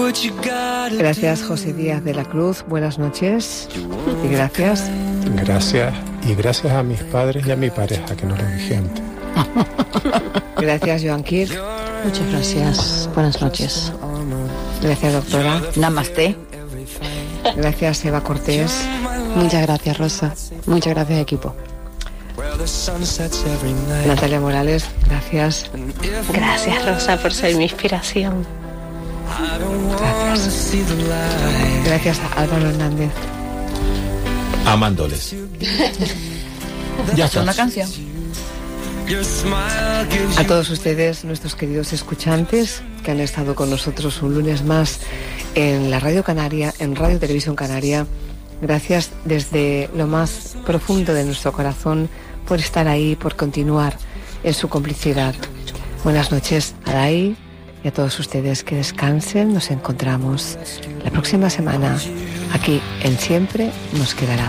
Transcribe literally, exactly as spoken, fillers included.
Gracias, José Díaz de la Cruz. Buenas noches y gracias. Gracias, y gracias a mis padres y a mi pareja, que no lo dije antes. Gracias, Joan Kirk. Muchas gracias. Buenas noches. Gracias, doctora. Namaste. Gracias, Eva Cortés. Muchas gracias, Rosa. Muchas gracias, equipo. Natalia Morales, gracias. Gracias, Rosa, por ser mi inspiración. Gracias. Gracias a Álvaro Hernández. Amándoles. Ya está. Una canción. A todos ustedes, nuestros queridos escuchantes, que han estado con nosotros un lunes más en la Radio Canaria, en Radio Televisión Canaria. Gracias desde lo más profundo de nuestro corazón por estar ahí, por continuar en su complicidad. Buenas noches a Dai y a todos ustedes, que descansen. Nos encontramos la próxima semana aquí en Siempre Nos Quedará.